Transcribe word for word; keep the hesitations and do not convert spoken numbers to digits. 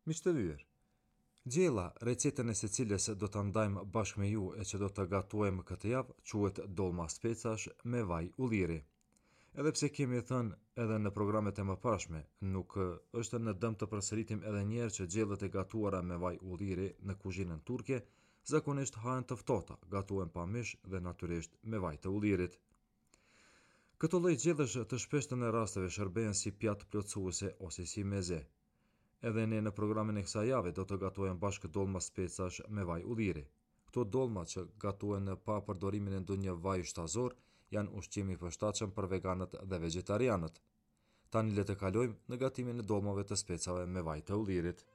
Miq të vyer, gjella, recetën e së cilës do ta ndajmë bashkë me ju e që do të gatuajmë këtë javë, quhet dolma specash me vaj ulliri. Edhe pse kemi thënë edhe në programet e mëparshme, nuk është në dëm të përsëritim edhe një herë që gjellët e gatuara me vaj ulliri në kuzhinën turke zakonisht hahen të ftohta, gatuhen pa mish dhe natyrisht me vaj të ullirit. Këto lloj gjellësh të shpeshta në rasteve shërbejnë si pjatë plotësuese ose si meze. Edhe ne në programin e kësaj jave do të gatuajmë bashkë dolma specash me vaj ulliri. Këto dolma që gatuhen pa përdorimin e ndonjë vaji shtazor janë ushqim i përshtatshëm për veganët dhe vegetarianët. Tani le të kalojmë në gatimin e dolmave të specave me vaj të ullirit.